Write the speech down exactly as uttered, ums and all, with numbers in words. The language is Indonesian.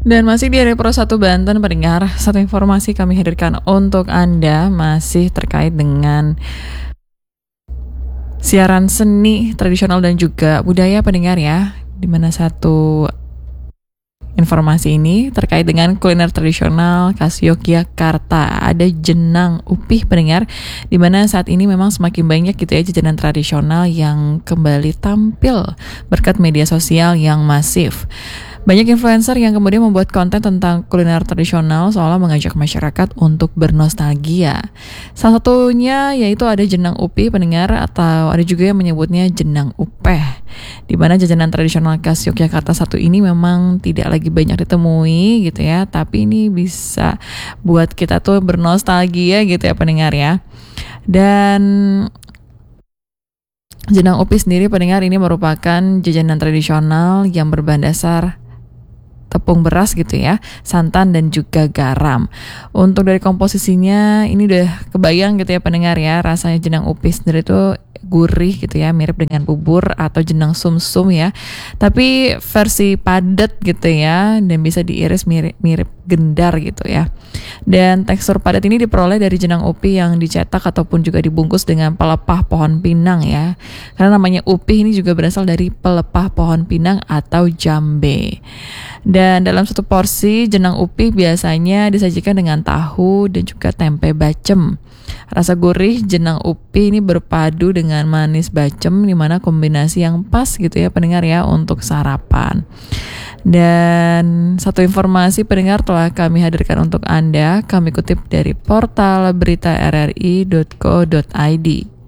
Dan masih di hari Pro satu Banten pendengar, satu informasi kami hadirkan untuk Anda masih terkait dengan siaran seni tradisional dan juga budaya pendengar ya, di mana satu informasi ini terkait dengan kuliner tradisional khas Yogyakarta. Ada jenang upih pendengar, di mana saat ini memang semakin banyak gitu ya jajanan tradisional yang kembali tampil berkat media sosial yang masif. Banyak influencer yang kemudian membuat konten tentang kuliner tradisional seolah mengajak masyarakat untuk bernostalgia. Salah satunya yaitu ada jenang upih pendengar, atau ada juga yang menyebutnya jenang upeh, di mana jajanan tradisional khas Yogyakarta satu ini memang tidak lagi banyak ditemui gitu ya, tapi ini bisa buat kita tuh bernostalgia gitu ya pendengar ya. Dan jenang upih sendiri pendengar ini merupakan jajanan tradisional yang berbahan dasar tepung beras gitu ya, santan dan juga garam. Untuk dari komposisinya ini udah kebayang gitu ya pendengar ya, rasanya jenang upih sendiri itu gurih gitu ya, mirip dengan bubur atau jenang sumsum ya, tapi versi padat gitu ya, dan bisa diiris mirip mirip gendar gitu ya. Dan tekstur padat ini diperoleh dari jenang upih yang dicetak ataupun juga dibungkus dengan pelepah pohon pinang ya, karena namanya upih ini juga berasal dari pelepah pohon pinang atau jambe. Dan dalam satu porsi jenang upih biasanya disajikan dengan tahu dan juga tempe bacem. Rasa gurih jenang upih ini berpadu dengan manis bacem, di mana kombinasi yang pas gitu ya pendengar ya untuk sarapan. Dan satu informasi pendengar telah kami hadirkan untuk Anda, kami kutip dari portal berita r r i dot co dot i d.